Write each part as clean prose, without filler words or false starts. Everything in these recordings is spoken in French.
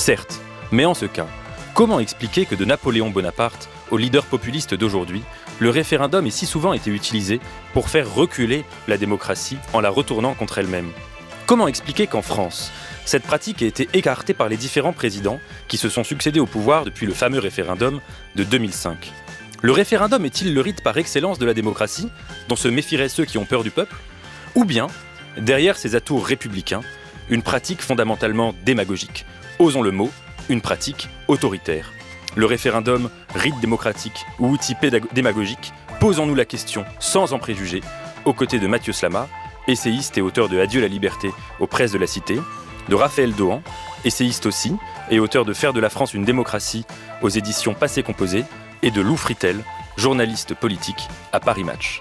Certes, mais en ce cas, comment expliquer que de Napoléon Bonaparte au leader populiste d'aujourd'hui, le référendum ait si souvent été utilisé pour faire reculer la démocratie en la retournant contre elle-même ? Comment expliquer qu'en France, cette pratique ait été écartée par les différents présidents qui se sont succédés au pouvoir depuis le fameux référendum de 2005 ? Le référendum est-il le rite par excellence de la démocratie, dont se méfieraient ceux qui ont peur du peuple ? Ou bien, derrière ces atours républicains, une pratique fondamentalement démagogique, osons le mot, une pratique autoritaire. Le référendum, rite démocratique ou outil démagogique, posons-nous la question sans en préjuger, aux côtés de Mathieu Slama, essayiste et auteur de Adieu la liberté aux presses de la Cité, de Raphaël Dohan, essayiste aussi, et auteur de Faire de la France une démocratie aux éditions Passé Composé, et de Lou Fritel, journaliste politique à Paris Match.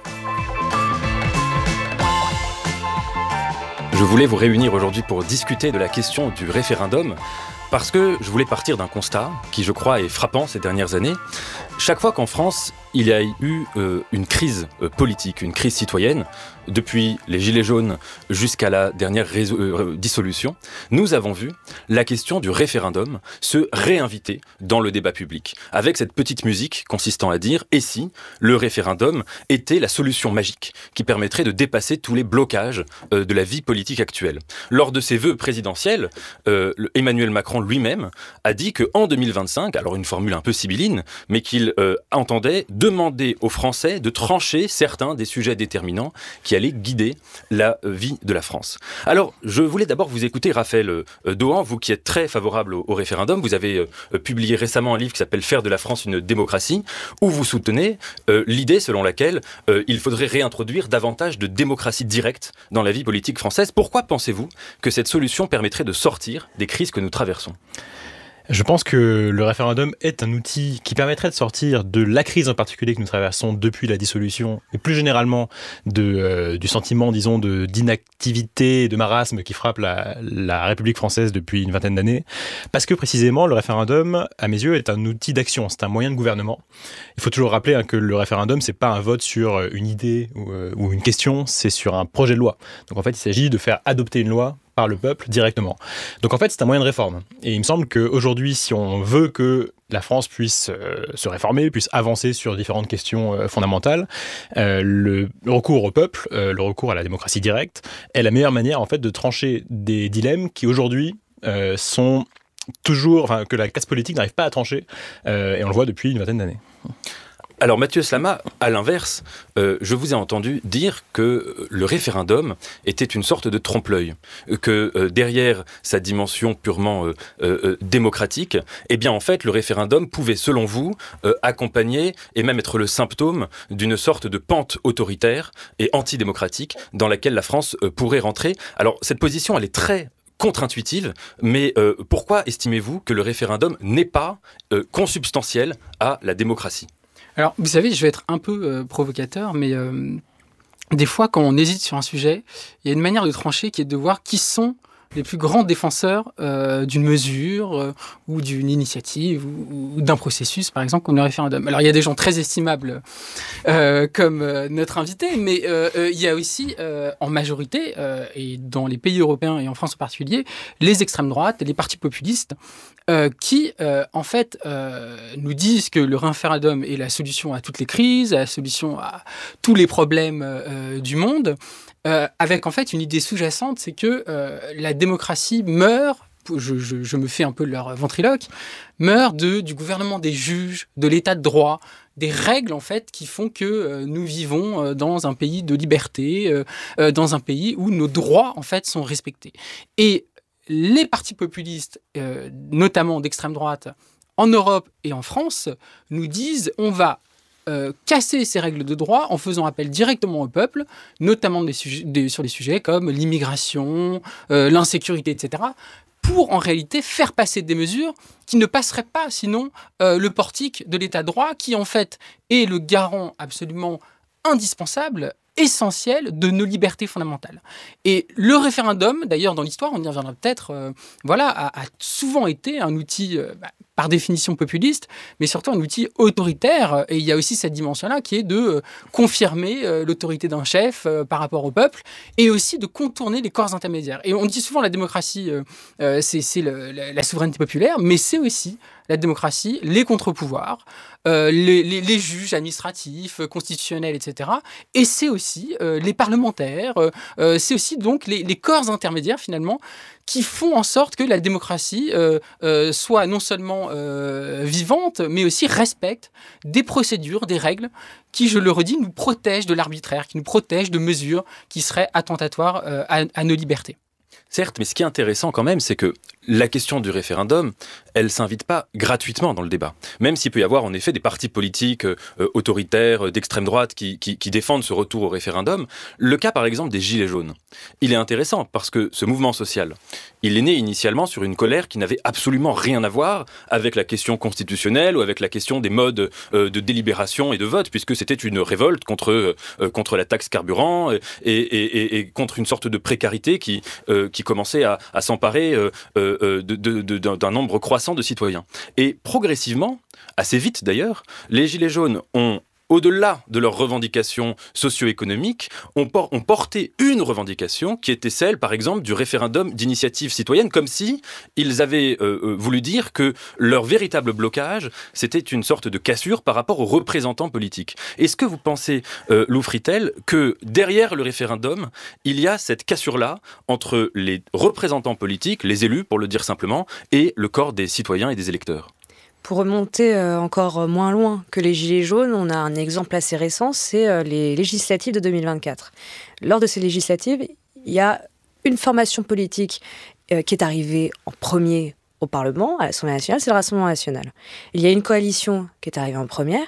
Je voulais vous réunir aujourd'hui pour discuter de la question du référendum, parce que je voulais partir d'un constat qui, je crois, est frappant ces dernières années. Chaque fois qu'en France, il y a eu une crise politique, une crise citoyenne, depuis les Gilets jaunes jusqu'à la dernière dissolution, nous avons vu la question du référendum se réinviter dans le débat public, avec cette petite musique consistant à dire « et si le référendum était la solution magique qui permettrait de dépasser tous les blocages de la vie politique actuelle ?» Lors de ses vœux présidentiels, Emmanuel Macron lui-même a dit qu'en 2025, alors une formule un peu sibylline, mais qu'il entendait demander aux Français de trancher certains des sujets déterminants qui allaient guider la vie de la France. Alors, je voulais d'abord vous écouter, Raphaël Dohan, vous qui êtes très favorable au référendum. Vous avez publié récemment un livre qui s'appelle « Faire de la France une démocratie », où vous soutenez l'idée selon laquelle il faudrait réintroduire davantage de démocratie directe dans la vie politique française. Pourquoi pensez-vous que cette solution permettrait de sortir des crises que nous traversons ? Je pense que le référendum est un outil qui permettrait de sortir de la crise en particulier que nous traversons depuis la dissolution et plus généralement du sentiment, disons, d'inactivité et de marasme qui frappe la République française depuis une vingtaine d'années. Parce que précisément, le référendum, à mes yeux, est un outil d'action, c'est un moyen de gouvernement. Il faut toujours rappeler que le référendum, c'est pas un vote sur une idée ou une question, c'est sur un projet de loi. Donc en fait, il s'agit de faire adopter une loi par le peuple directement. Donc en fait, c'est un moyen de réforme. Et il me semble qu'aujourd'hui, si on veut que la France puisse se réformer, puisse avancer sur différentes questions fondamentales, le recours au peuple, le recours à la démocratie directe, est la meilleure manière en fait de trancher des dilemmes qui aujourd'hui sont toujours, enfin, que la classe politique n'arrive pas à trancher, et on le voit depuis une vingtaine d'années. Alors Mathieu Slama, à l'inverse, je vous ai entendu dire que le référendum était une sorte de trompe-l'œil, que derrière sa dimension purement démocratique, eh bien en fait le référendum pouvait selon vous accompagner et même être le symptôme d'une sorte de pente autoritaire et antidémocratique dans laquelle la France pourrait rentrer. Alors cette position elle est très contre-intuitive, mais pourquoi estimez-vous que le référendum n'est pas consubstantiel à la démocratie ? Alors, vous savez, je vais être un peu provocateur, mais des fois, quand on hésite sur un sujet, il y a une manière de trancher qui est de voir qui sont les plus grands défenseurs d'une mesure ou d'une initiative ou d'un processus, par exemple, comme le référendum. Alors, il y a des gens très estimables comme notre invité, mais il y a aussi, en majorité, et dans les pays européens et en France en particulier, les extrêmes droites et les partis populistes qui, en fait, nous disent que le référendum est la solution à toutes les crises, la solution à tous les problèmes du monde, avec en fait une idée sous-jacente, c'est que la démocratie meurt, je me fais un peu leur ventriloque, meurt du gouvernement des juges, de l'état de droit, des règles en fait qui font que nous vivons dans un pays de liberté, dans un pays où nos droits en fait sont respectés. Et les partis populistes, notamment d'extrême droite, en Europe et en France, nous disent on va casser ces règles de droit en faisant appel directement au peuple, notamment sur des sujets comme l'immigration, l'insécurité, etc., pour en réalité faire passer des mesures qui ne passeraient pas sinon le portique de l'état de droit, qui en fait est le garant absolument indispensable essentiel de nos libertés fondamentales. Et le référendum, d'ailleurs, dans l'histoire, on y reviendra peut-être, a souvent été un outil, par définition populiste, mais surtout un outil autoritaire. Et il y a aussi cette dimension-là qui est de confirmer l'autorité d'un chef par rapport au peuple et aussi de contourner les corps intermédiaires. Et on dit souvent la démocratie, c'est la souveraineté populaire, mais c'est aussi la démocratie, les contre-pouvoirs, les juges administratifs, constitutionnels, etc. Et c'est aussi les parlementaires, c'est aussi donc les corps intermédiaires finalement qui font en sorte que la démocratie soit non seulement vivante, mais aussi respecte des procédures, des règles qui, je le redis, nous protègent de l'arbitraire, qui nous protègent de mesures qui seraient attentatoires à nos libertés. Certes, mais ce qui est intéressant quand même, c'est que la question du référendum, elle ne s'invite pas gratuitement dans le débat. Même s'il peut y avoir en effet des partis politiques autoritaires, d'extrême droite, qui défendent ce retour au référendum, le cas par exemple des Gilets jaunes, il est intéressant parce que ce mouvement social, il est né initialement sur une colère qui n'avait absolument rien à voir avec la question constitutionnelle ou avec la question des modes de délibération et de vote, puisque c'était une révolte contre la taxe carburant et contre une sorte de précarité qui commençait à s'emparer d'un nombre croissant de citoyens. Et progressivement, assez vite d'ailleurs, les Gilets jaunes ont, au-delà de leurs revendications socio-économiques, ont porté une revendication qui était celle, par exemple, du référendum d'initiative citoyenne, comme si ils avaient voulu dire que leur véritable blocage, c'était une sorte de cassure par rapport aux représentants politiques. Est-ce que vous pensez, Lou Fritel, que derrière le référendum, il y a cette cassure-là entre les représentants politiques, les élus, pour le dire simplement, et le corps des citoyens et des électeurs ? Pour remonter encore moins loin que les Gilets jaunes, on a un exemple assez récent, c'est les législatives de 2024. Lors de ces législatives, il y a une formation politique qui est arrivée en premier au Parlement, à l'Assemblée nationale, c'est le Rassemblement national. Il y a une coalition qui est arrivée en premier,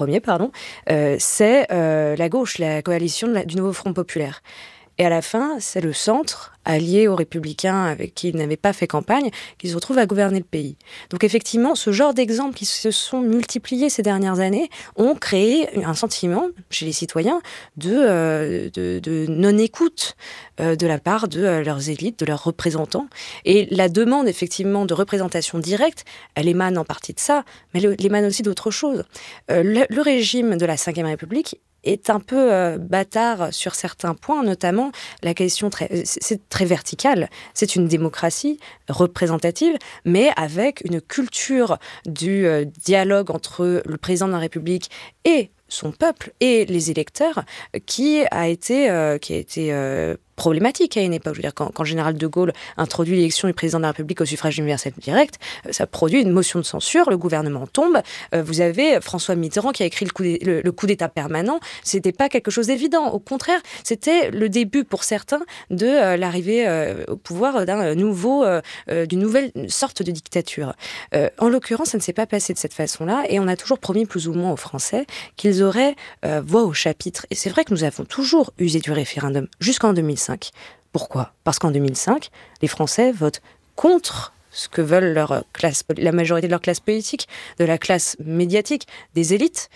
c'est la gauche, la coalition du Nouveau Front populaire. Et à la fin, c'est le centre, allié aux Républicains avec qui ils n'avaient pas fait campagne, qui se retrouvent à gouverner le pays. Donc effectivement, ce genre d'exemples qui se sont multipliés ces dernières années ont créé un sentiment chez les citoyens de non-écoute de la part de leurs élites, de leurs représentants. Et la demande effectivement de représentation directe, elle émane en partie de ça, mais elle émane aussi d'autres choses. Le régime de la Ve République est un peu bâtard sur certains points, notamment la question c'est très verticale. C'est une démocratie représentative, mais avec une culture du dialogue entre le président de la République et son peuple et les électeurs qui a été problématique à une époque. Je veux dire, quand le général de Gaulle introduit l'élection du président de la République au suffrage universel direct, ça produit une motion de censure, le gouvernement tombe. Vous avez François Mitterrand qui a écrit le coup d'État permanent. C'était pas quelque chose d'évident. Au contraire, c'était le début pour certains de l'arrivée au pouvoir d'une nouvelle sorte de dictature. En l'occurrence, ça ne s'est pas passé de cette façon-là et on a toujours promis plus ou moins aux Français qu'ils auraient voix au chapitre. Et c'est vrai que nous avons toujours usé du référendum jusqu'en 2005. Pourquoi ? Parce qu'en 2005, les Français votent contre ce que veulent la majorité de leur classe politique, de la classe médiatique, des élites.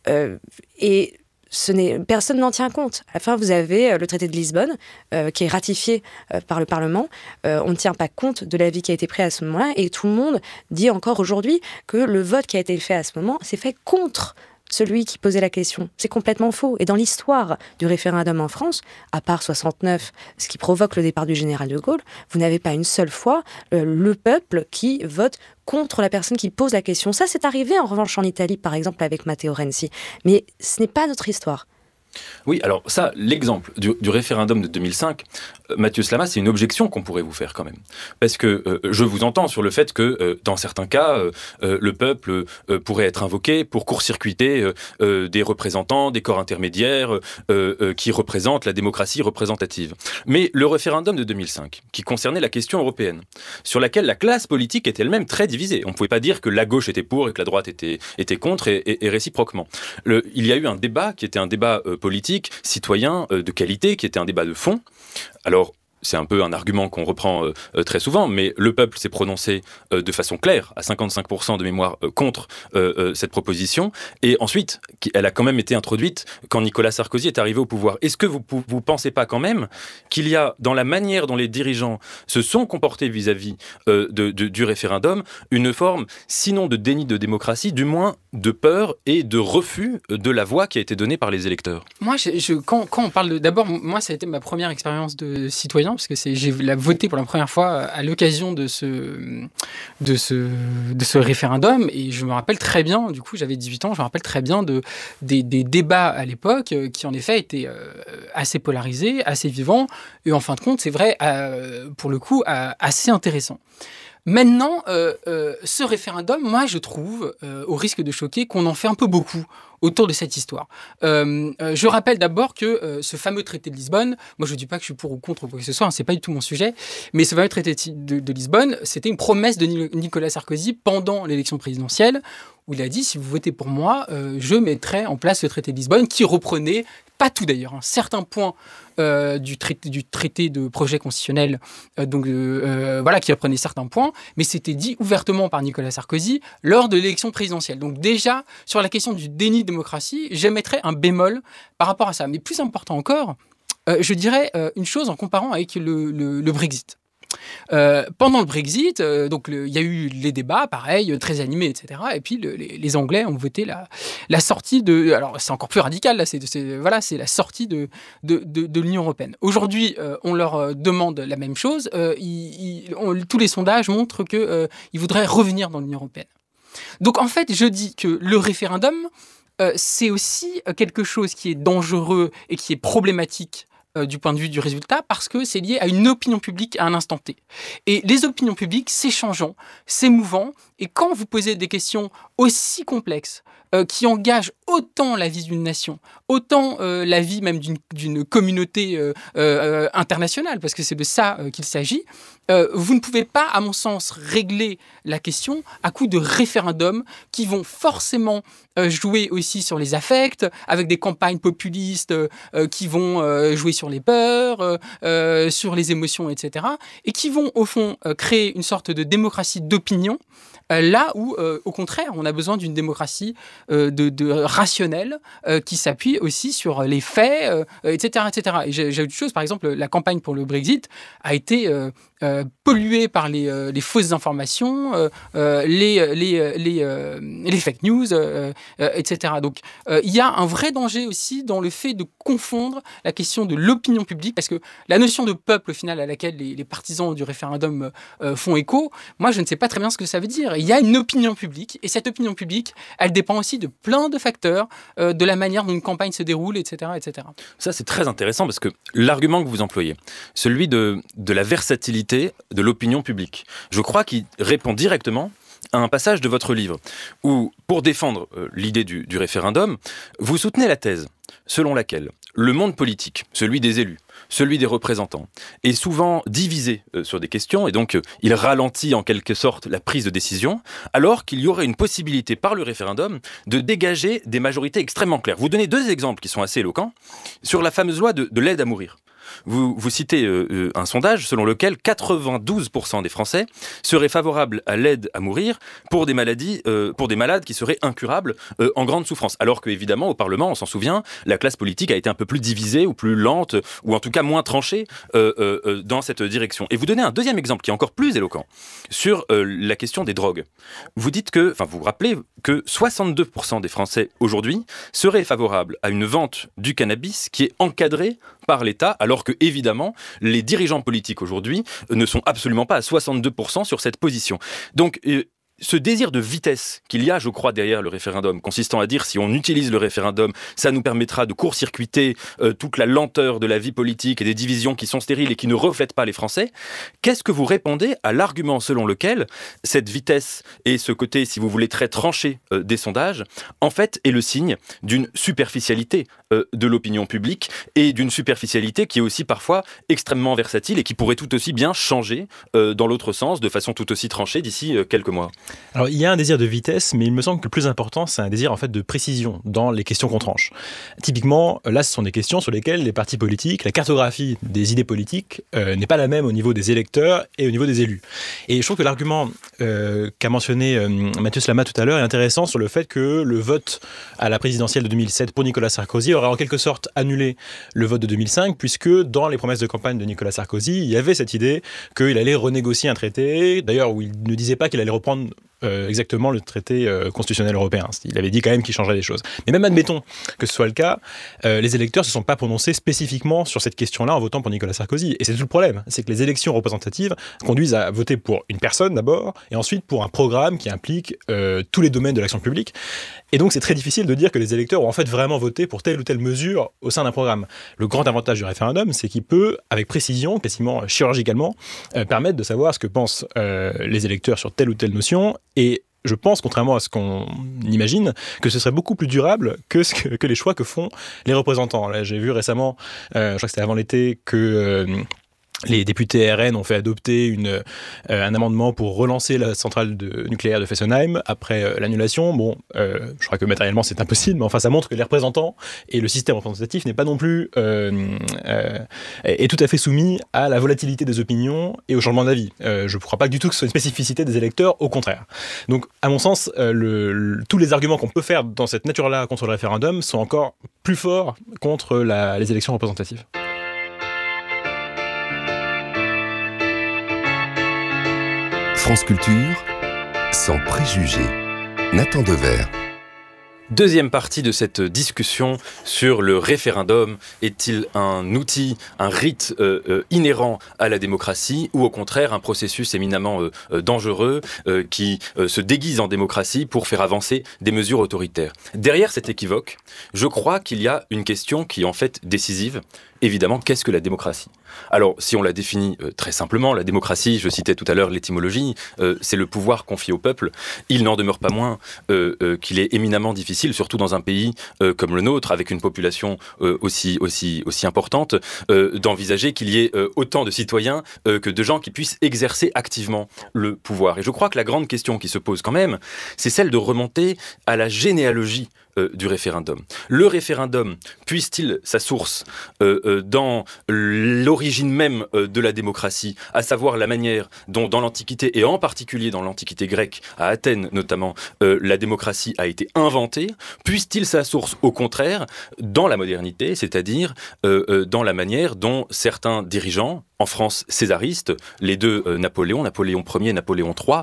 Et personne n'en tient compte. À la fin, vous avez le traité de Lisbonne qui est ratifié par le Parlement. On ne tient pas compte de l'avis qui a été pris à ce moment-là. Et tout le monde dit encore aujourd'hui que le vote qui a été fait à ce moment s'est fait contre celui qui posait la question. C'est complètement faux. Et dans l'histoire du référendum en France, à part 69, ce qui provoque le départ du général de Gaulle, vous n'avez pas une seule fois le peuple qui vote contre la personne qui pose la question. Ça, c'est arrivé en revanche en Italie, par exemple, avec Matteo Renzi. Mais ce n'est pas notre histoire. Oui, alors ça, l'exemple du référendum de 2005, Mathieu Slama, c'est une objection qu'on pourrait vous faire quand même. Parce que je vous entends sur le fait que, dans certains cas, le peuple pourrait être invoqué pour court-circuiter des représentants, des corps intermédiaires qui représentent la démocratie représentative. Mais le référendum de 2005, qui concernait la question européenne, sur laquelle la classe politique était elle-même très divisée. On ne pouvait pas dire que la gauche était pour et que la droite était contre et réciproquement. Il y a eu un débat qui était un débat politique, citoyen, de qualité, qui était un débat de fond. Alors, c'est un peu un argument qu'on reprend très souvent, mais le peuple s'est prononcé de façon claire, à 55% de mémoire, contre cette proposition. Et ensuite, elle a quand même été introduite quand Nicolas Sarkozy est arrivé au pouvoir. Est-ce que vous pensez pas quand même qu'il y a, dans la manière dont les dirigeants se sont comportés vis-à-vis du référendum, une forme, sinon de déni de démocratie, du moins de peur et de refus de la voix qui a été donnée par les électeurs? Moi, quand on parle de... D'abord, moi, ça a été ma première expérience de citoyen, parce que j'ai voté pour la première fois à l'occasion de ce référendum, et je me rappelle très bien, du coup, j'avais 18 ans, je me rappelle très bien des débats à l'époque qui, en effet, étaient assez polarisés, assez vivants, et en fin de compte, c'est vrai, pour le coup, assez intéressant. Maintenant, ce référendum, moi, je trouve, au risque de choquer, qu'on en fait un peu beaucoup autour de cette histoire. Je rappelle d'abord que ce fameux traité de Lisbonne, moi je ne dis pas que je suis pour ou contre quoi que ce soit, c'est pas du tout mon sujet, mais ce fameux traité de Lisbonne, c'était une promesse de Nicolas Sarkozy pendant l'élection présidentielle, où il a dit, si vous votez pour moi, je mettrai en place le traité de Lisbonne, qui reprenait, pas tout d'ailleurs, certains points du traité de projet constitutionnel, qui reprenait certains points, mais c'était dit ouvertement par Nicolas Sarkozy lors de l'élection présidentielle. Donc déjà, sur la question du déni de démocratie, j'émettrais un bémol par rapport à ça. Mais plus important encore, je dirais une chose en comparant avec le Brexit. Pendant le Brexit, il y a eu les débats, pareil, très animés, etc. Et puis les Anglais ont voté la sortie de... Alors c'est encore plus radical, là, c'est la sortie de l'Union européenne. Aujourd'hui, on leur demande la même chose. Tous les sondages montrent qu'ils voudraient revenir dans l'Union européenne. Donc en fait, je dis que le référendum, c'est aussi quelque chose qui est dangereux et qui est problématique du point de vue du résultat, parce que c'est lié à une opinion publique à un instant T. Et les opinions publiques, c'est changeant, c'est mouvant, et quand vous posez des questions aussi complexes, qui engagent autant la vie d'une nation, autant la vie même d'une communauté internationale, parce que c'est de ça qu'il s'agit, vous ne pouvez pas, à mon sens, régler la question à coup de référendums qui vont forcément jouer aussi sur les affects, avec des campagnes populistes qui vont jouer sur les peurs, sur les émotions, etc., et qui vont, au fond, créer une sorte de démocratie d'opinion, là où, au contraire, on a besoin d'une démocratie rationnelle qui s'appuie aussi sur les faits, etc., etc. Et j'ai autre chose, par exemple, la campagne pour le Brexit a été polluée par les fausses informations, les fake news, etc. Donc, il y a un vrai danger aussi dans le fait de confondre la question de l'opinion publique, parce que la notion de peuple, au final, à laquelle les partisans du référendum font écho, moi, je ne sais pas très bien ce que ça veut dire. Il y a une opinion publique, et cette opinion publique, elle dépend aussi de plein de facteurs, de la manière dont une campagne se déroule, etc., etc. Ça, c'est très intéressant, parce que l'argument que vous employez, celui de la versatilité de l'opinion publique, je crois qu'il répond directement à un passage de votre livre, où, pour défendre l'idée du référendum, vous soutenez la thèse selon laquelle le monde politique, celui des élus, celui des représentants, est souvent divisé sur des questions, et donc il ralentit en quelque sorte la prise de décision, alors qu'il y aurait une possibilité par le référendum de dégager des majorités extrêmement claires. Vous donnez deux exemples qui sont assez éloquents sur la fameuse loi de l'aide à mourir. Vous citez un sondage selon lequel 92% des Français seraient favorables à l'aide à mourir pour des malades qui seraient incurables en grande souffrance. Alors qu'évidemment, au Parlement, on s'en souvient, la classe politique a été un peu plus divisée ou plus lente, ou en tout cas moins tranchée dans cette direction. Et vous donnez un deuxième exemple qui est encore plus éloquent sur la question des drogues. Vous rappelez que 62% des Français aujourd'hui seraient favorables à une vente du cannabis qui est encadrée par l'État, alors que, évidemment, les dirigeants politiques aujourd'hui ne sont absolument pas à 62% sur cette position. Donc, ce désir de vitesse qu'il y a, je crois, derrière le référendum, consistant à dire si on utilise le référendum, ça nous permettra de court-circuiter toute la lenteur de la vie politique et des divisions qui sont stériles et qui ne reflètent pas les Français. Qu'est-ce que vous répondez à l'argument selon lequel cette vitesse et ce côté, si vous voulez, très tranché des sondages, en fait, est le signe d'une superficialité de l'opinion publique et d'une superficialité qui est aussi parfois extrêmement versatile et qui pourrait tout aussi bien changer dans l'autre sens, de façon tout aussi tranchée d'ici quelques mois. Alors, il y a un désir de vitesse, mais il me semble que le plus important, c'est un désir en fait de précision dans les questions qu'on tranche. Typiquement, là, ce sont des questions sur lesquelles les partis politiques, la cartographie des idées politiques n'est pas la même au niveau des électeurs et au niveau des élus. Et je trouve que l'argument qu'a mentionné Mathieu Slama tout à l'heure est intéressant sur le fait que le vote à la présidentielle de 2007 pour Nicolas Sarkozy aurait en quelque sorte annulé le vote de 2005, puisque dans les promesses de campagne de Nicolas Sarkozy, il y avait cette idée qu'il allait renégocier un traité, d'ailleurs où il ne disait pas qu'il allait reprendre exactement le traité constitutionnel européen. Il avait dit quand même qu'il changerait des choses. Mais même admettons que ce soit le cas, les électeurs ne se sont pas prononcés spécifiquement sur cette question-là en votant pour Nicolas Sarkozy. Et c'est tout le problème, c'est que les élections représentatives conduisent à voter pour une personne d'abord, et ensuite pour un programme qui implique tous les domaines de l'action publique. Et donc c'est très difficile de dire que les électeurs ont en fait vraiment voté pour telle ou telle mesure au sein d'un programme. Le grand avantage du référendum, c'est qu'il peut, avec précision, quasiment chirurgicalement, permettre de savoir ce que pensent les électeurs sur telle ou telle notion. Et je pense, contrairement à ce qu'on imagine, que ce serait beaucoup plus durable que les choix que font les représentants. Là, j'ai vu récemment, je crois que c'était avant l'été, que les députés RN ont fait adopter un amendement pour relancer la centrale nucléaire de Fessenheim après l'annulation. Bon, je crois que matériellement c'est impossible, mais enfin ça montre que les représentants et le système représentatif n'est pas non plus est tout à fait soumis à la volatilité des opinions et au changement d'avis. Je ne crois pas du tout que ce soit une spécificité des électeurs, au contraire. Donc, à mon sens, tous les arguments qu'on peut faire dans cette nature-là contre le référendum sont encore plus forts contre les élections représentatives. France Culture, sans préjugés. Nathan Dever. Deuxième partie de cette discussion sur le référendum. Est-il un outil, un rite inhérent à la démocratie ou au contraire un processus éminemment dangereux qui se déguise en démocratie pour faire avancer des mesures autoritaires? Derrière cet équivoque, je crois qu'il y a une question qui est en fait décisive. Évidemment, qu'est-ce que la démocratie? Alors, si on la définit très simplement, la démocratie, je citais tout à l'heure l'étymologie, c'est le pouvoir confié au peuple. Il n'en demeure pas moins qu'il est éminemment difficile, surtout dans un pays comme le nôtre, avec une population aussi importante, d'envisager qu'il y ait autant de citoyens que de gens qui puissent exercer activement le pouvoir. Et je crois que la grande question qui se pose quand même, c'est celle de remonter à la généalogie du référendum. Le référendum, puise-t-il sa source dans l'origine même de la démocratie, à savoir la manière dont dans l'Antiquité, et en particulier dans l'Antiquité grecque, à Athènes notamment, la démocratie a été inventée? Puise-t-il sa source, au contraire, dans la modernité, c'est-à-dire dans la manière dont certains dirigeants, en France césaristes, les deux Napoléon Ier et Napoléon III,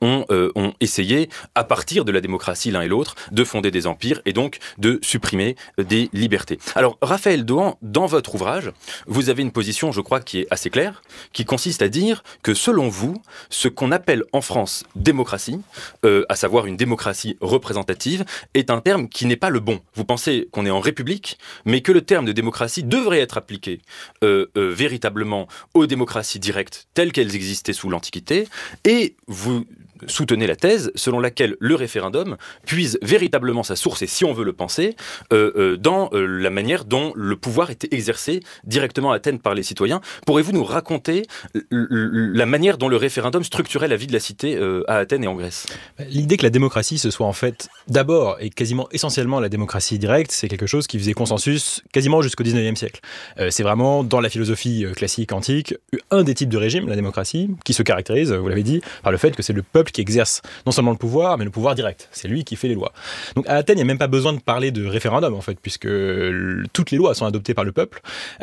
ont essayé, à partir de la démocratie l'un et l'autre, de fonder des empires et donc de supprimer des libertés. Alors, Raphaël Dohan, dans votre ouvrage, vous avez une position, je crois, qui est assez claire, qui consiste à dire que, selon vous, ce qu'on appelle en France démocratie, à savoir une démocratie représentative, est un terme qui n'est pas le bon. Vous pensez qu'on est en République, mais que le terme de démocratie devrait être appliqué véritablement aux démocraties directes telles qu'elles existaient sous l'Antiquité, et vous soutenez la thèse selon laquelle le référendum puise véritablement sa source, et si on veut le penser, dans la manière dont le pouvoir était exercé directement à Athènes par les citoyens. Pourrez-vous nous raconter la manière dont le référendum structurait la vie de la cité à Athènes et en Grèce? L'idée que la démocratie, ce soit en fait d'abord et quasiment essentiellement la démocratie directe, c'est quelque chose qui faisait consensus quasiment jusqu'au 19e siècle. C'est vraiment dans la philosophie classique antique, un des types de régime, la démocratie, qui se caractérise, vous l'avez dit, par le fait que c'est le peuple qui exerce non seulement le pouvoir, mais le pouvoir direct. C'est lui qui fait les lois. Donc à Athènes, il n'y a même pas besoin de parler de référendum, en fait, puisque toutes les lois sont adoptées par le peuple.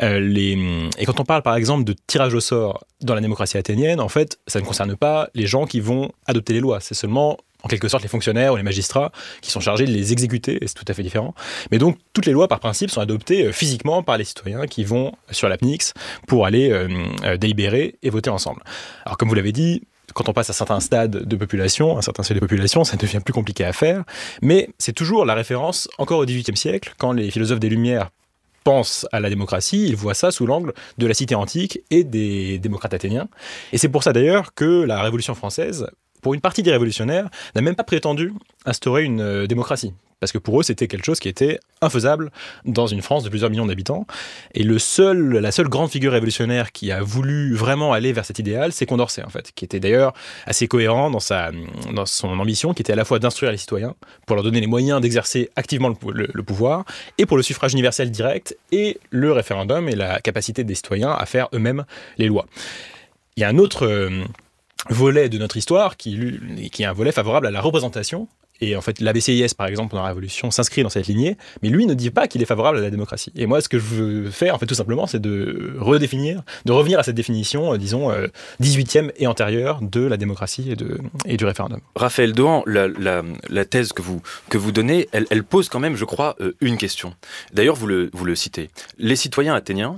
Et quand on parle, par exemple, de tirage au sort dans la démocratie athénienne, en fait, ça ne concerne pas les gens qui vont adopter les lois. C'est seulement, en quelque sorte, les fonctionnaires ou les magistrats qui sont chargés de les exécuter, et c'est tout à fait différent. Mais donc, toutes les lois, par principe, sont adoptées physiquement par les citoyens qui vont sur l'apnix pour aller délibérer et voter ensemble. Alors, comme vous l'avez dit, quand on passe à certains stades de population, un certain seuil de population, ça devient plus compliqué à faire, mais c'est toujours la référence, encore au XVIIIe siècle, quand les philosophes des Lumières pensent à la démocratie, ils voient ça sous l'angle de la cité antique et des démocrates athéniens. Et c'est pour ça d'ailleurs que la Révolution française pour une partie des révolutionnaires, n'a même pas prétendu instaurer une démocratie. Parce que pour eux, c'était quelque chose qui était infaisable dans une France de plusieurs millions d'habitants. Et la seule grande figure révolutionnaire qui a voulu vraiment aller vers cet idéal, c'est Condorcet, en fait, qui était d'ailleurs assez cohérent dans son ambition, qui était à la fois d'instruire les citoyens, pour leur donner les moyens d'exercer activement le pouvoir, et pour le suffrage universel direct, et le référendum, et la capacité des citoyens à faire eux-mêmes les lois. Il y a un autre volet de notre histoire qui est un volet favorable à la représentation. Et en fait, l'ABCIS, par exemple, pendant la Révolution, s'inscrit dans cette lignée, mais lui ne dit pas qu'il est favorable à la démocratie. Et moi, ce que je veux faire, en fait, tout simplement, c'est de revenir à cette définition, disons, 18e et antérieure de la démocratie et du référendum. Raphaël Dohan, la thèse que vous donnez, elle pose quand même, je crois, une question. D'ailleurs, vous le citez. Les citoyens athéniens,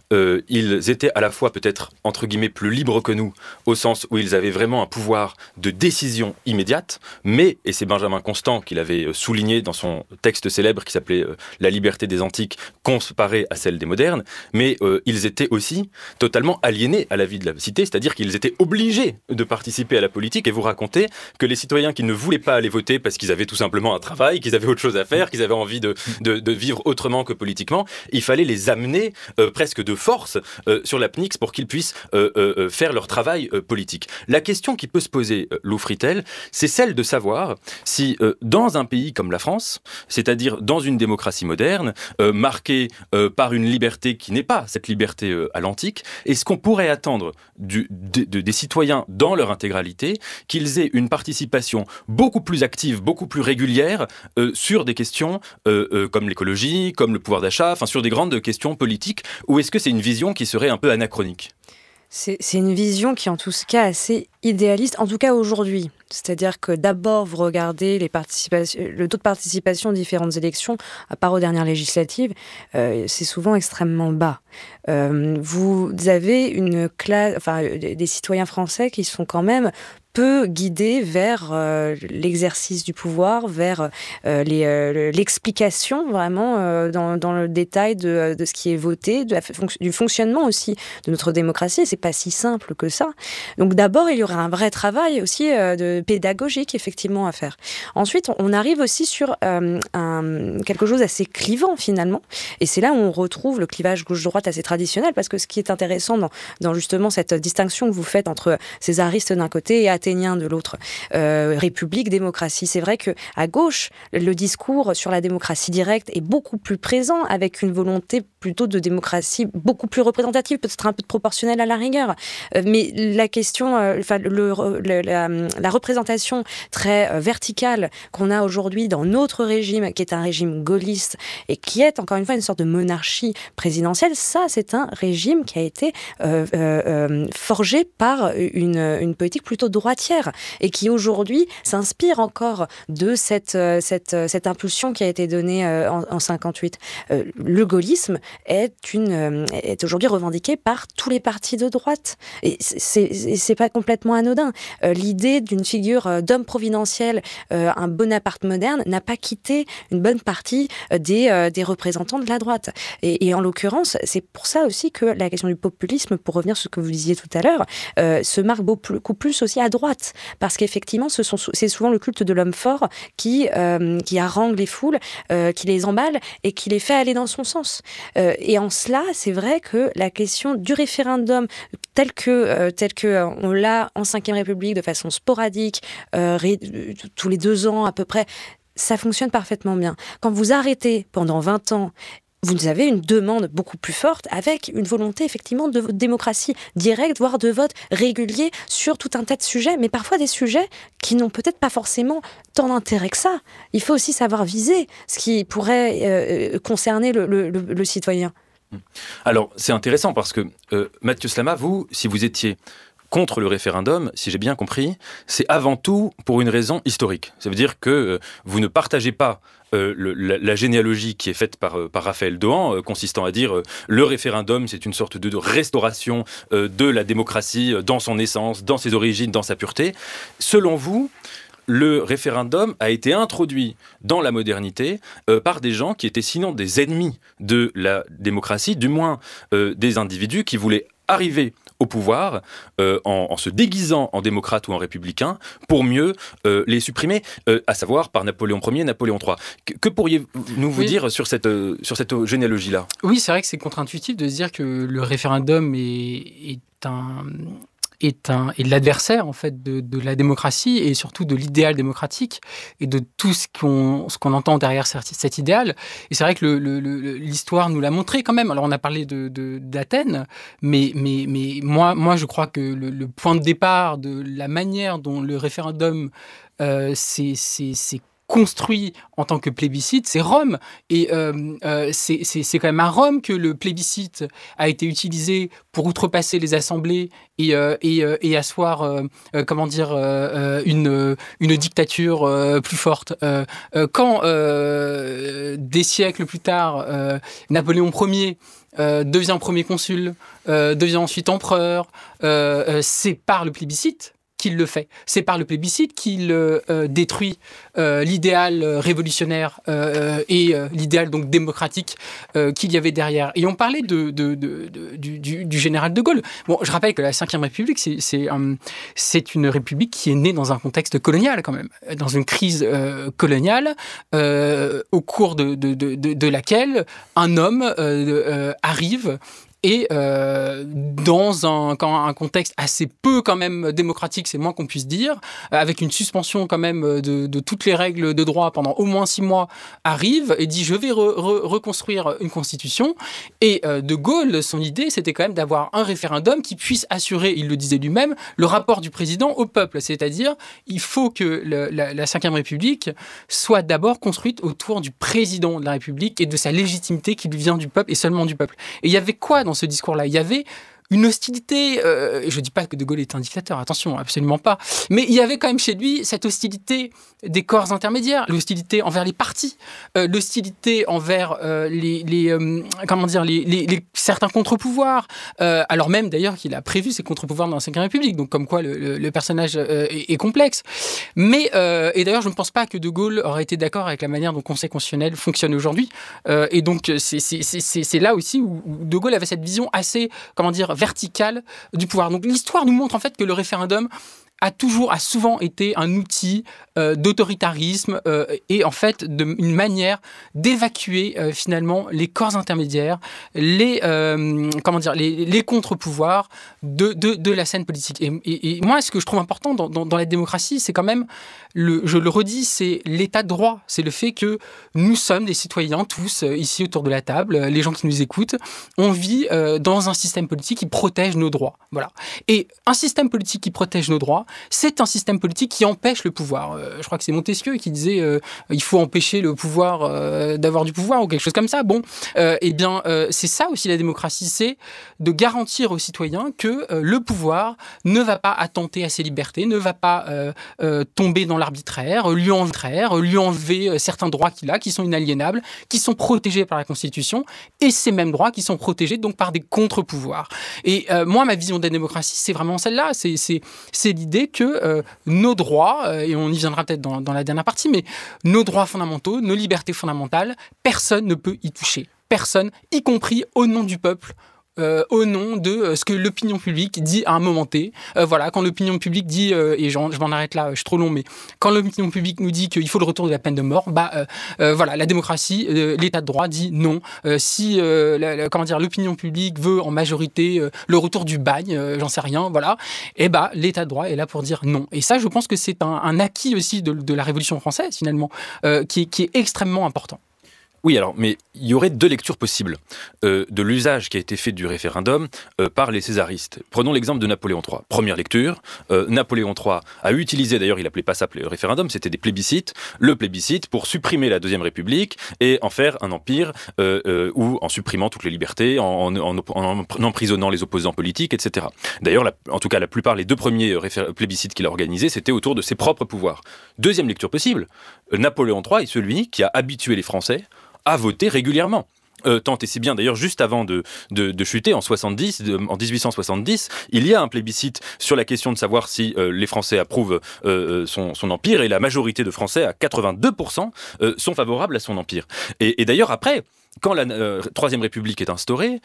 ils étaient à la fois peut-être entre guillemets plus libres que nous, au sens où ils avaient vraiment un pouvoir de décision immédiate, mais, et c'est Benjamin Constant qui l'avait souligné dans son texte célèbre qui s'appelait La liberté des antiques comparée à celle des modernes, mais ils étaient aussi totalement aliénés à la vie de la cité, c'est-à-dire qu'ils étaient obligés de participer à la politique. Et vous racontez que les citoyens qui ne voulaient pas aller voter parce qu'ils avaient tout simplement un travail, qu'ils avaient autre chose à faire, qu'ils avaient envie de vivre autrement que politiquement, il fallait les amener presque de force sur la PNIX pour qu'ils puissent faire leur travail politique. La question qui peut se poser, Lou Fritel, c'est celle de savoir si dans un pays comme la France, c'est-à-dire dans une démocratie moderne, marquée par une liberté qui n'est pas cette liberté à l'antique, est-ce qu'on pourrait attendre des citoyens dans leur intégralité qu'ils aient une participation beaucoup plus active, beaucoup plus régulière sur des questions comme l'écologie, comme le pouvoir d'achat, enfin sur des grandes questions politiques, ou est-ce que c'est une vision qui serait un peu anachronique ? C'est une vision qui est en tout cas assez idéaliste, en tout cas aujourd'hui. C'est-à-dire que d'abord, vous regardez le taux de participation aux différentes élections, à part aux dernières législatives, c'est souvent extrêmement bas. Vous avez une classe, des citoyens français qui sont quand même peu guidés vers l'exercice du pouvoir, vers l'explication vraiment dans le détail de ce qui est voté, du fonctionnement aussi de notre démocratie. C'est pas si simple que ça. Donc d'abord, il y aura un vrai travail aussi de pédagogique effectivement à faire. Ensuite, on arrive aussi sur quelque chose assez clivant finalement. Et c'est là où on retrouve le clivage gauche-droite assez traditionnel, parce que ce qui est intéressant dans justement cette distinction que vous faites entre césariste d'un côté et athénien de l'autre, république, démocratie, c'est vrai qu'à gauche, le discours sur la démocratie directe est beaucoup plus présent, avec une volonté plutôt de démocratie beaucoup plus représentative, peut-être un peu de proportionnelle à la rigueur. Mais la question, la représentation très verticale qu'on a aujourd'hui dans notre régime, qui est un régime gaulliste et qui est encore une fois une sorte de monarchie présidentielle, ça c'est un régime qui a été forgé par une politique plutôt droitière et qui aujourd'hui s'inspire encore de cette impulsion qui a été donnée en 58. Le gaullisme est aujourd'hui revendiqué par tous les partis de droite. Et c'est pas complètement anodin. L'idée d'une figure d'homme providentiel, un Bonaparte moderne, n'a pas quitté une bonne partie des représentants de la droite. Et en l'occurrence, c'est pour ça aussi que la question du populisme, pour revenir sur ce que vous disiez tout à l'heure, se marque beaucoup plus aussi à droite. Parce qu'effectivement, c'est souvent le culte de l'homme fort qui harangue les foules, qui les emballe et qui les fait aller dans son sens. Et en cela, c'est vrai que la question du référendum, tel que on l'a en Ve République de façon sporadique, tous les 2 ans à peu près, ça fonctionne parfaitement bien. Quand vous arrêtez pendant 20 ans, vous avez une demande beaucoup plus forte avec une volonté effectivement de démocratie directe, voire de vote régulier sur tout un tas de sujets, mais parfois des sujets qui n'ont peut-être pas forcément tant d'intérêt que ça. Il faut aussi savoir viser ce qui pourrait concerner le citoyen. Alors, c'est intéressant parce que Mathieu Slama, vous, si vous étiez contre le référendum, si j'ai bien compris, c'est avant tout pour une raison historique. Ça veut dire que vous ne partagez pas la généalogie qui est faite par Raphaël Dohan, consistant à dire le référendum, c'est une sorte de restauration de la démocratie dans son essence, dans ses origines, dans sa pureté. Selon vous, le référendum a été introduit dans la modernité par des gens qui étaient sinon des ennemis de la démocratie, du moins des individus qui voulaient arriver au pouvoir en se déguisant en démocrate ou en républicain pour mieux les supprimer, à savoir par Napoléon Ier et Napoléon III. Que pourriez-vous vous dire sur cette généalogie-là ? Oui, c'est vrai que c'est contre-intuitif de se dire que le référendum est l'adversaire en fait de la démocratie et surtout de l'idéal démocratique et de tout ce qu'on entend derrière cet idéal. Et c'est vrai que l'histoire nous l'a montré quand même. Alors on a parlé d'Athènes, mais moi je crois que le point de départ de la manière dont le référendum s'est construit en tant que plébiscite, c'est Rome. Et c'est quand même à Rome que le plébiscite a été utilisé pour outrepasser les assemblées et asseoir, une dictature plus forte. Quand, des siècles plus tard, Napoléon Ier devient premier consul, devient ensuite empereur, c'est par le plébiscite qu'il le fait. C'est par le plébiscite qu'il détruit l'idéal révolutionnaire et l'idéal donc démocratique qu'il y avait derrière. Et on parlait du général de Gaulle. Bon, je rappelle que la Ve République, c'est une république qui est née dans un contexte colonial quand même, dans une crise coloniale au cours de laquelle un homme arrive et dans un contexte assez peu quand même démocratique, c'est moins qu'on puisse dire, avec une suspension quand même de toutes les règles de droit pendant au moins 6 mois, arrive et dit je vais reconstruire une constitution. Et de Gaulle, son idée, c'était quand même d'avoir un référendum qui puisse assurer, il le disait lui-même, le rapport du président au peuple. C'est-à-dire, il faut que la Ve République soit d'abord construite autour du président de la République et de sa légitimité qui lui vient du peuple et seulement du peuple. Et il y avait quoi dans ce discours-là ? Il y avait une hostilité, je ne dis pas que De Gaulle est un dictateur, attention, absolument pas, mais il y avait quand même chez lui cette hostilité des corps intermédiaires, l'hostilité envers les partis, l'hostilité envers certains contre-pouvoirs, alors même d'ailleurs qu'il a prévu ces contre-pouvoirs dans la Ve République, donc comme quoi le personnage est complexe. Mais, et d'ailleurs je ne pense pas que De Gaulle aurait été d'accord avec la manière dont le Conseil constitutionnel fonctionne aujourd'hui, et donc c'est là aussi où De Gaulle avait cette vision assez, verticale du pouvoir. Donc l'histoire nous montre en fait que le référendum a souvent été un outil d'autoritarisme et en fait une manière d'évacuer finalement les corps intermédiaires, les contre-pouvoirs de la scène politique. Et moi, ce que je trouve important dans la démocratie, c'est quand même, je le redis, c'est l'état de droit. C'est le fait que nous sommes des citoyens, tous, ici autour de la table, les gens qui nous écoutent, on vit dans un système politique qui protège nos droits. Voilà. Et un système politique qui protège nos droits, c'est un système politique qui empêche le pouvoir. Je crois que c'est Montesquieu qui disait il faut empêcher le pouvoir d'avoir du pouvoir ou quelque chose comme ça. Bon, c'est ça aussi la démocratie, c'est de garantir aux citoyens que le pouvoir ne va pas attenter à ses libertés, ne va pas tomber dans l'arbitraire, lui enlever certains droits qu'il a, qui sont inaliénables, qui sont protégés par la Constitution, et ces mêmes droits qui sont protégés donc par des contre-pouvoirs. Et moi, ma vision de la démocratie, c'est vraiment celle-là. C'est l'idée que nos droits, et on y viendra peut-être dans la dernière partie, mais nos droits fondamentaux, nos libertés fondamentales, personne ne peut y toucher. Personne, y compris au nom du peuple, au nom de ce que l'opinion publique dit à un moment T. Quand l'opinion publique dit, et je m'en arrête là, je suis trop long, mais quand l'opinion publique nous dit qu'il faut le retour de la peine de mort, la démocratie, l'état de droit dit non. Si l'opinion publique veut en majorité le retour du bagne, j'en sais rien, l'état de droit est là pour dire non. Et ça, je pense que c'est un acquis aussi de la Révolution française, finalement, qui est extrêmement important. Oui, alors, mais il y aurait 2 lectures possibles de l'usage qui a été fait du référendum par les césaristes. Prenons l'exemple de Napoléon III. Première lecture, Napoléon III a utilisé, d'ailleurs il appelait pas ça le référendum, c'était des plébiscites, le plébiscite pour supprimer la Deuxième République et en faire un empire ou en supprimant toutes les libertés, en emprisonnant les opposants politiques, etc. D'ailleurs, en tout cas, la plupart, les 2 premiers plébiscites qu'il a organisés, c'était autour de ses propres pouvoirs. Deuxième lecture possible, Napoléon III est celui qui a habitué les Français à voter régulièrement. Tant et si bien, d'ailleurs, juste avant de chuter, en 1870, il y a un plébiscite sur la question de savoir si les Français approuvent son empire, et la majorité de Français, à 82%, sont favorables à son empire. Et d'ailleurs, après, quand la Troisième République est instaurée,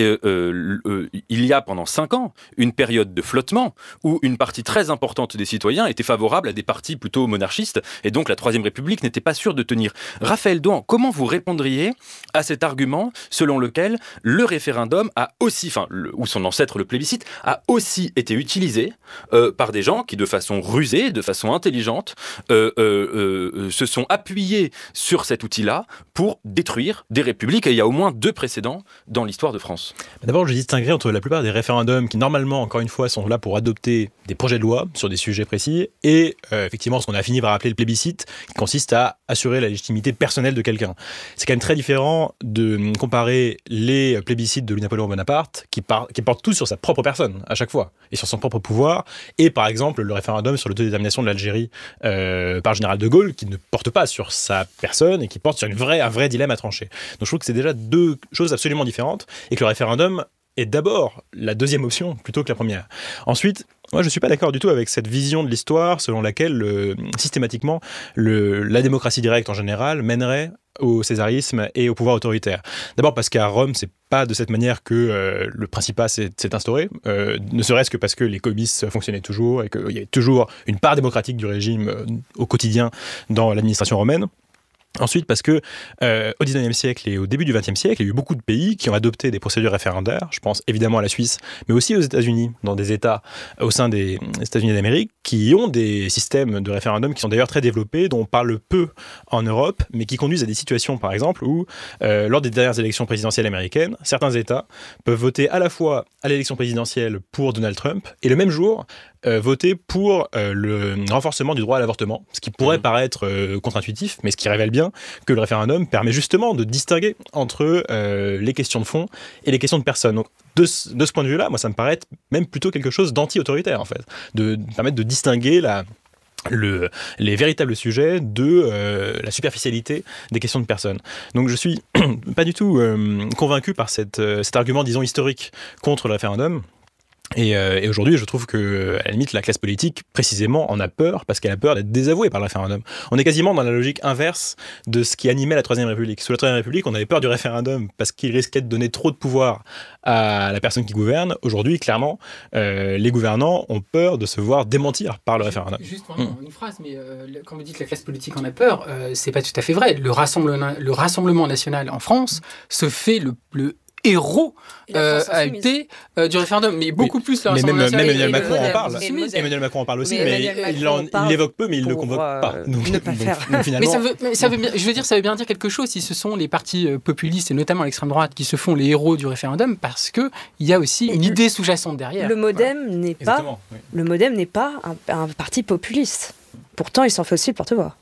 il y a pendant 5 ans une période de flottement où une partie très importante des citoyens était favorable à des partis plutôt monarchistes, et donc la Troisième République n'était pas sûre de tenir. Raphaël Douan, comment vous répondriez à cet argument selon lequel le référendum a aussi, ou son ancêtre le plébiscite, a aussi été utilisé par des gens qui, de façon rusée, de façon intelligente, se sont appuyés sur cet outil-là pour détruire des républiques, et il y a au moins 2 précédents dans l'histoire de France. D'abord, je distinguerai entre la plupart des référendums qui, normalement, encore une fois, sont là pour adopter des projets de loi sur des sujets précis, et effectivement, ce qu'on a fini par appeler le plébiscite, qui consiste à assurer la légitimité personnelle de quelqu'un. C'est quand même très différent de comparer les plébiscites de Louis-Napoléon Bonaparte, qui portent tout sur sa propre personne, à chaque fois, et sur son propre pouvoir, et par exemple, le référendum sur l'autodétermination de l'Algérie par le général de Gaulle, qui ne porte pas sur sa personne, et qui porte sur un vrai dilemme à trancher. Donc je trouve que c'est déjà 2 choses absolument différentes, et que le référendum est d'abord la deuxième option plutôt que la première. Ensuite, moi je ne suis pas d'accord du tout avec cette vision de l'histoire selon laquelle systématiquement la démocratie directe en général mènerait au césarisme et au pouvoir autoritaire. D'abord parce qu'à Rome, c'est pas de cette manière que le Principat s'est instauré, ne serait-ce que parce que les comices fonctionnaient toujours et qu'il y avait toujours une part démocratique du régime au quotidien dans l'administration romaine. Ensuite, parce que au XIXe siècle et au début du XXe siècle, il y a eu beaucoup de pays qui ont adopté des procédures référendaires. Je pense évidemment à la Suisse, mais aussi aux États-Unis, dans des États au sein des États-Unis d'Amérique, qui ont des systèmes de référendum qui sont d'ailleurs très développés, dont on parle peu en Europe, mais qui conduisent à des situations, par exemple, où lors des dernières élections présidentielles américaines, certains États peuvent voter à la fois à l'élection présidentielle pour Donald Trump et le même jour voter pour le renforcement du droit à l'avortement, ce qui pourrait paraître contre-intuitif, mais ce qui révèle bien que le référendum permet justement de distinguer entre les questions de fond et les questions de personne. Donc, de ce point de vue-là, moi, ça me paraît être même plutôt quelque chose d'anti-autoritaire, en fait, de permettre de distinguer les véritables sujets de la superficialité des questions de personnes. Donc je suis pas du tout convaincu par cet argument, disons, historique contre le référendum. Et aujourd'hui, je trouve que, à la limite, la classe politique, précisément, en a peur, parce qu'elle a peur d'être désavouée par le référendum. On est quasiment dans la logique inverse de ce qui animait la Troisième République. Sous la Troisième République, on avait peur du référendum parce qu'il risquait de donner trop de pouvoir à la personne qui gouverne. Aujourd'hui, clairement, les gouvernants ont peur de se voir démentir par le référendum. Juste une phrase, mais quand vous dites que la classe politique en a peur, c'est pas tout à fait vrai. Le Rassemblement national en France se fait le héros a été du référendum, mais beaucoup plus le Rassemblement national. Même Emmanuel Macron en parle. Emmanuel Macron en parle aussi, mais il l'évoque peu, mais il ne le convoque pas. Ne pas faire. Finalement, mais ça veut bien dire quelque chose si ce sont les partis populistes, et notamment l'extrême droite, qui se font les héros du référendum, parce qu'il y a aussi une idée sous-jacente derrière. Le MoDem n'est pas un parti populiste. Pourtant, il s'en fait aussi le porte-voix.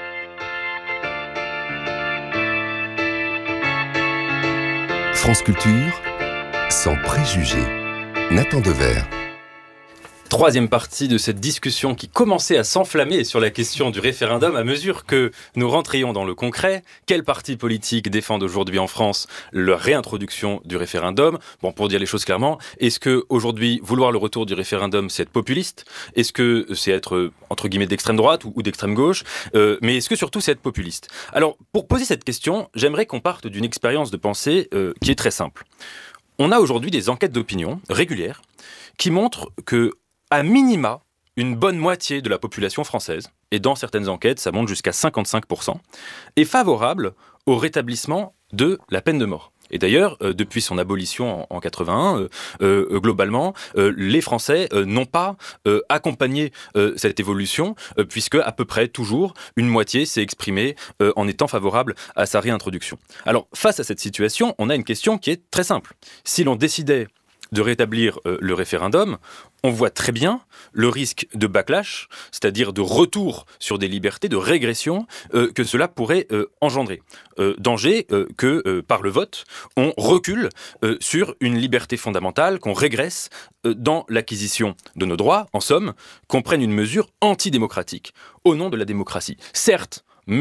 France Culture, sans préjugés. Nathan Devers. Troisième partie de cette discussion qui commençait à s'enflammer sur la question du référendum à mesure que nous rentrions dans le concret. Quels partis politiques défendent aujourd'hui en France la réintroduction du référendum ? Bon, pour dire les choses clairement, est-ce que aujourd'hui vouloir le retour du référendum, c'est être populiste ? Est-ce que c'est être entre guillemets d'extrême droite ou d'extrême gauche ? Mais est-ce que surtout c'est être populiste ? Alors, pour poser cette question, j'aimerais qu'on parte d'une expérience de pensée qui est très simple. On a aujourd'hui des enquêtes d'opinion régulières qui montrent que à minima, une bonne moitié de la population française, et dans certaines enquêtes, ça monte jusqu'à 55%, est favorable au rétablissement de la peine de mort. Et d'ailleurs, depuis son abolition en 81, globalement, les Français n'ont pas accompagné cette évolution, puisque à peu près toujours, une moitié s'est exprimée en étant favorable à sa réintroduction. Alors, face à cette situation, on a une question qui est très simple. Si l'on décidait de rétablir le référendum, on voit très bien le risque de backlash, c'est-à-dire de retour sur des libertés, de régression que cela pourrait engendrer. Danger que, par le vote, on recule sur une liberté fondamentale, qu'on régresse dans l'acquisition de nos droits, en somme, qu'on prenne une mesure antidémocratique au nom de la démocratie. Certes, mais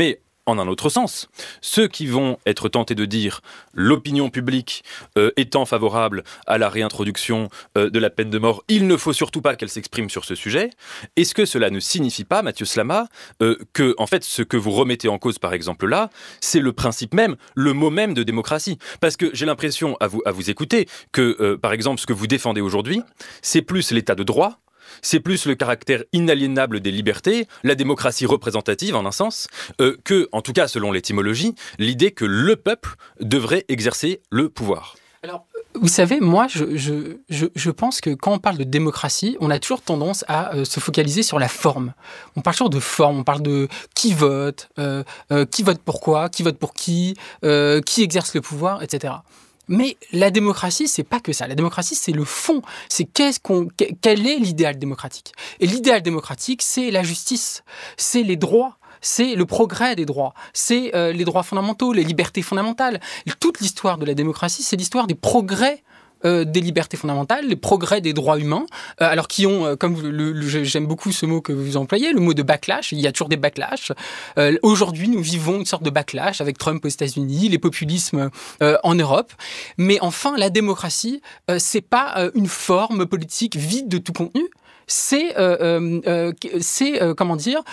en un autre sens. Ceux qui vont être tentés de dire l'opinion publique étant favorable à la réintroduction de la peine de mort, il ne faut surtout pas qu'elle s'exprime sur ce sujet. Est-ce que cela ne signifie pas, Mathieu Slama, que en fait ce que vous remettez en cause par exemple là, c'est le principe même, le mot même de démocratie? Parce que j'ai l'impression à vous écouter que par exemple ce que vous défendez aujourd'hui, c'est plus l'état de droit, c'est plus le caractère inaliénable des libertés, la démocratie représentative en un sens, que, en tout cas selon l'étymologie, l'idée que le peuple devrait exercer le pouvoir. Alors, vous savez, moi, je pense que quand on parle de démocratie, on a toujours tendance à se focaliser sur la forme. On parle toujours de forme, on parle de qui vote pourquoi, qui vote pour qui exerce le pouvoir, etc. Mais la démocratie, c'est pas que ça. La démocratie, c'est le fond. C'est quel est l'idéal démocratique. Et l'idéal démocratique, c'est la justice, c'est les droits. C'est le progrès des droits, c'est les droits fondamentaux, les libertés fondamentales. Toute l'histoire de la démocratie, c'est l'histoire des progrès des libertés fondamentales, les progrès des droits humains, alors qui ont, comme j'aime beaucoup ce mot que vous employez, le mot de backlash, il y a toujours des backlash. Aujourd'hui, nous vivons une sorte de backlash avec Trump aux États-Unis, les populismes en Europe. Mais enfin, la démocratie, c'est pas une forme politique vide de tout contenu. C'est comment dire,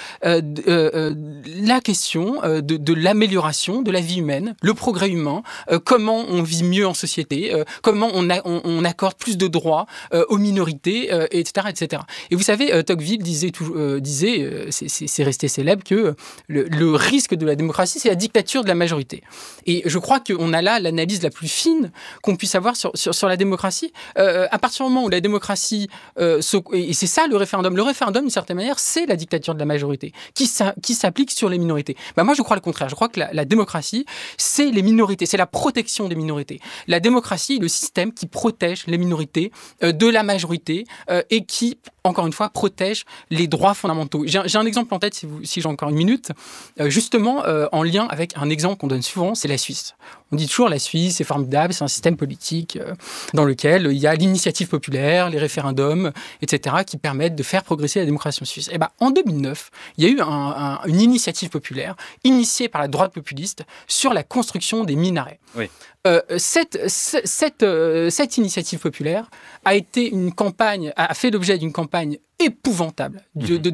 la question de l'amélioration de la vie humaine, le progrès humain, comment on vit mieux en société, comment on accorde plus de droits aux minorités, etc., etc. Et vous savez, Tocqueville disait, c'est resté célèbre, que le risque de la démocratie, c'est la dictature de la majorité. Et je crois qu'on a là l'analyse la plus fine qu'on puisse avoir sur la démocratie. À partir du moment où la démocratie et c'est ça le référendum. Le référendum, d'une certaine manière, c'est la dictature de la majorité qui s'applique sur les minorités. Moi, je crois le contraire. Je crois que la démocratie, c'est les minorités, c'est la protection des minorités. La démocratie, le système qui protège les minorités de la majorité et qui, encore une fois, protège les droits fondamentaux. J'ai un exemple en tête, si j'ai encore une minute, justement en lien avec un exemple qu'on donne souvent, c'est la Suisse. On dit toujours la Suisse, c'est formidable, c'est un système politique dans lequel il y a l'initiative populaire, les référendums, etc., qui permettent de faire progresser la démocratie suisse. Et en 2009, il y a eu une initiative populaire initiée par la droite populiste sur la construction des minarets. Oui. Cette initiative populaire a fait l'objet d'une campagne épouvantable,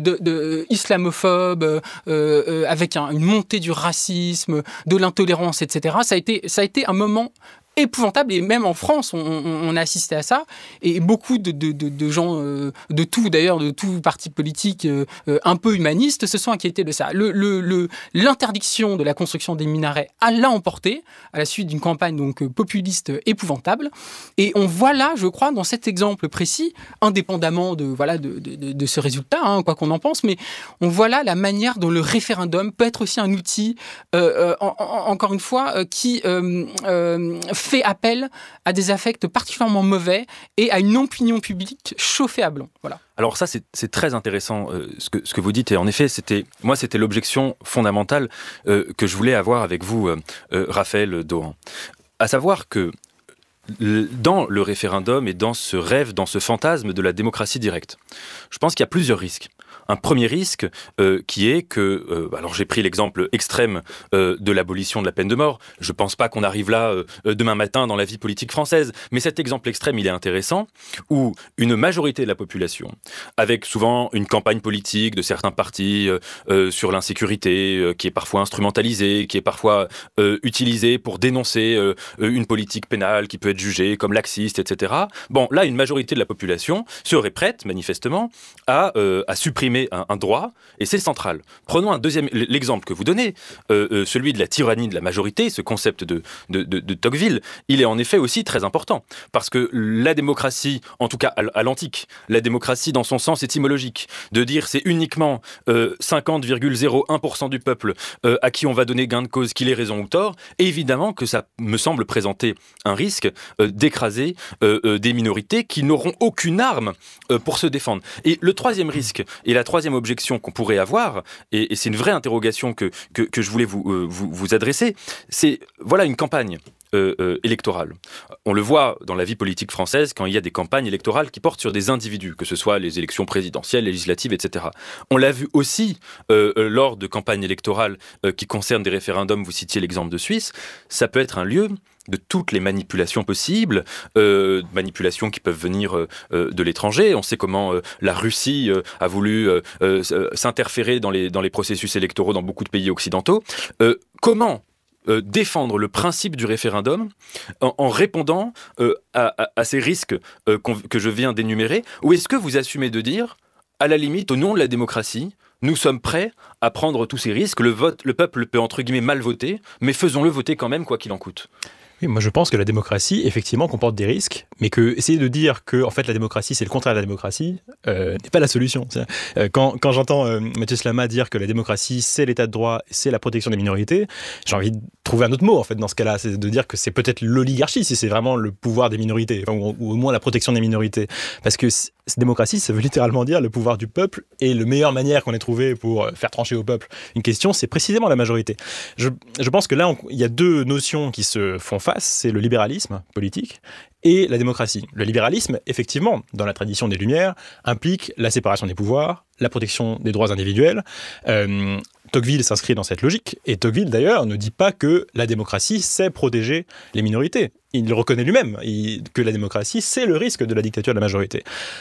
islamophobe, avec une montée du racisme, de l'intolérance, etc. Ça a été un moment épouvantable, et même en France, on a assisté à ça, et beaucoup de gens, de tout parti politique un peu humaniste, se sont inquiétés de ça. L'interdiction de la construction des minarets l'a emporté, à la suite d'une campagne donc populiste épouvantable, et on voit là, je crois, dans cet exemple précis, indépendamment de ce résultat, quoi qu'on en pense, mais on voit là la manière dont le référendum peut être aussi un outil, encore une fois, qui fait appel à des affects particulièrement mauvais et à une opinion publique chauffée à blanc. Voilà. Alors ça, c'est très intéressant ce que vous dites. Et en effet, c'était l'objection fondamentale que je voulais avoir avec vous, Raphaël Dohan. À savoir que dans le référendum et dans ce rêve, dans ce fantasme de la démocratie directe, je pense qu'il y a plusieurs risques. Un premier risque qui est que, alors j'ai pris l'exemple extrême de l'abolition de la peine de mort, je ne pense pas qu'on arrive là demain matin dans la vie politique française, mais cet exemple extrême, il est intéressant, où une majorité de la population, avec souvent une campagne politique de certains partis sur l'insécurité, qui est parfois instrumentalisée, qui est parfois utilisée pour dénoncer une politique pénale qui peut être jugée comme laxiste, etc. Bon, là, une majorité de la population serait prête, manifestement, à supprimer un droit, et c'est central. Prenons l'exemple que vous donnez, celui de la tyrannie de la majorité, ce concept de Tocqueville, il est en effet aussi très important, parce que la démocratie, en tout cas à l'antique, la démocratie dans son sens étymologique, de dire c'est uniquement 50,01% du peuple à qui on va donner gain de cause, qu'il ait raison ou tort, évidemment que ça me semble présenter un risque d'écraser des minorités qui n'auront aucune arme pour se défendre. Et le troisième risque, et la troisième objection qu'on pourrait avoir, et c'est une vraie interrogation que je voulais vous adresser, c'est voilà une campagne électorale. On le voit dans la vie politique française quand il y a des campagnes électorales qui portent sur des individus, que ce soit les élections présidentielles, législatives, etc. On l'a vu aussi lors de campagnes électorales qui concernent des référendums, vous citiez l'exemple de Suisse, ça peut être un lieu de toutes les manipulations possibles, manipulations qui peuvent venir de l'étranger. On sait comment la Russie a voulu s'interférer dans les processus électoraux dans beaucoup de pays occidentaux. Comment défendre le principe du référendum en répondant à ces risques que je viens d'énumérer, ou est-ce que vous assumez de dire, à la limite, au nom de la démocratie, nous sommes prêts à prendre tous ces risques, le peuple peut entre guillemets mal voter, mais faisons-le voter quand même, quoi qu'il en coûte? Oui, moi je pense que la démocratie, effectivement, comporte des risques, mais que essayer de dire que en fait, la démocratie, c'est le contraire de la démocratie, n'est pas la solution. Quand j'entends Mathieu Slama dire que la démocratie, c'est l'état de droit, c'est la protection des minorités, j'ai envie de trouver un autre mot, en fait, dans ce cas-là, c'est de dire que c'est peut-être l'oligarchie, si c'est vraiment le pouvoir des minorités, ou au moins la protection des minorités. Parce que cette démocratie, ça veut littéralement dire le pouvoir du peuple, et la meilleure manière qu'on ait trouvé pour faire trancher au peuple une question, c'est précisément la majorité. Je pense que là, il y a deux notions qui se font face, c'est le libéralisme politique et la démocratie. Le libéralisme, effectivement, dans la tradition des Lumières, implique la séparation des pouvoirs, la protection des droits individuels. Tocqueville s'inscrit dans cette logique, et Tocqueville, d'ailleurs, ne dit pas que la démocratie, c'est protéger les minorités. Il le reconnaît lui-même, que la démocratie, c'est le risque de la dictature de la majorité.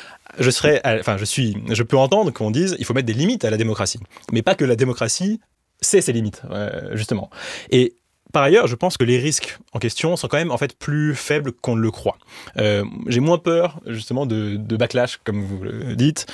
Je peux entendre qu'on dise il faut mettre des limites à la démocratie, mais pas que la démocratie, c'est ses limites, justement. Et par ailleurs, je pense que les risques en question sont quand même en fait plus faibles qu'on ne le croit. J'ai moins peur justement de backlash, comme vous le dites,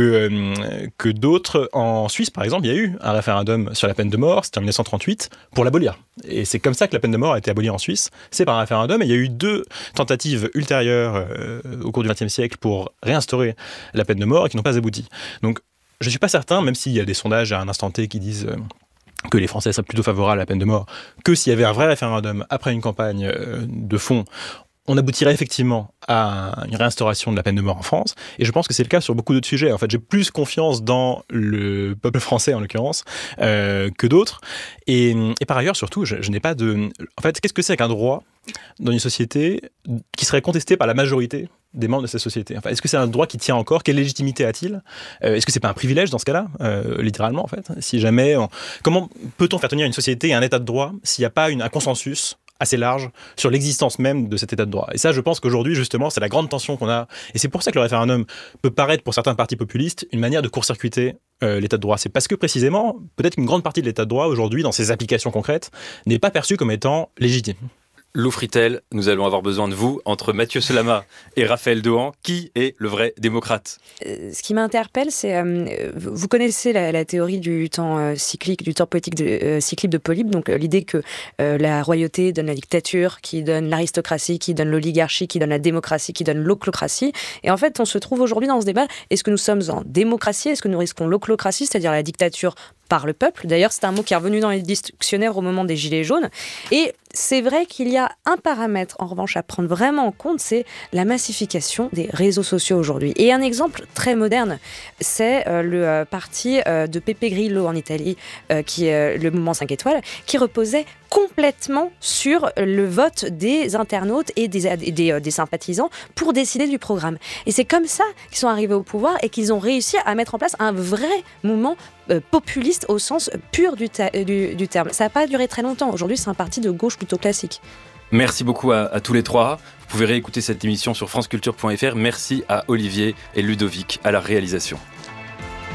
que d'autres. En Suisse, par exemple, il y a eu un référendum sur la peine de mort, c'était en 1938, pour l'abolir. Et c'est comme ça que la peine de mort a été abolie en Suisse. C'est par un référendum, et il y a eu 2 tentatives ultérieures au cours du XXe siècle pour réinstaurer la peine de mort et qui n'ont pas abouti. Donc, je ne suis pas certain, même s'il y a des sondages à un instant T qui disent que les Français seraient plutôt favorables à la peine de mort, que s'il y avait un vrai référendum après une campagne de fond, on aboutirait effectivement à une réinstauration de la peine de mort en France. Et je pense que c'est le cas sur beaucoup d'autres sujets. En fait, j'ai plus confiance dans le peuple français, en l'occurrence, que d'autres. Et par ailleurs, surtout, je n'ai pas de... En fait, qu'est-ce que c'est qu'un droit dans une société qui serait contesté par la majorité des membres de cette société? Enfin, est-ce que c'est un droit qui tient encore? Quelle légitimité a-t-il? Est-ce que c'est pas un privilège dans ce cas-là, littéralement, en fait? Si jamais, comment peut-on faire tenir une société et un état de droit s'il n'y a pas un consensus assez large sur l'existence même de cet état de droit? Et ça, je pense qu'aujourd'hui, justement, c'est la grande tension qu'on a. Et c'est pour ça que le référendum peut paraître, pour certains partis populistes, une manière de court-circuiter l'état de droit. C'est parce que, précisément, peut-être qu'une grande partie de l'état de droit, aujourd'hui, dans ses applications concrètes, n'est pas perçue comme étant légitime. Lou Fritel, nous allons avoir besoin de vous. Entre Mathieu Slama et Raphaël Dohan, qui est le vrai démocrate? Ce qui m'interpelle, c'est... vous connaissez la théorie du temps cyclique, du temps politique cyclique de Polybe, donc l'idée que la royauté donne la dictature, qui donne l'aristocratie, qui donne l'oligarchie, qui donne la démocratie, qui donne l'oclocratie. Et en fait, on se trouve aujourd'hui dans ce débat, est-ce que nous sommes en démocratie? Est-ce que nous risquons l'oclocratie, c'est-à-dire la dictature par le peuple? D'ailleurs, c'est un mot qui est revenu dans les dictionnaires au moment des Gilets jaunes. Et c'est vrai qu'il y a un paramètre, en revanche, à prendre vraiment en compte, c'est la massification des réseaux sociaux aujourd'hui. Et un exemple très moderne, c'est le parti de Pepe Grillo en Italie, qui est le mouvement 5 étoiles, qui reposait complètement sur le vote des internautes et des sympathisants pour décider du programme. Et c'est comme ça qu'ils sont arrivés au pouvoir et qu'ils ont réussi à mettre en place un vrai mouvement populiste au sens pur du terme. Ça n'a pas duré très longtemps. Aujourd'hui, c'est un parti de gauche plutôt classique. Merci beaucoup à tous les trois. Vous pouvez réécouter cette émission sur franceculture.fr. Merci à Olivier et Ludovic à la réalisation.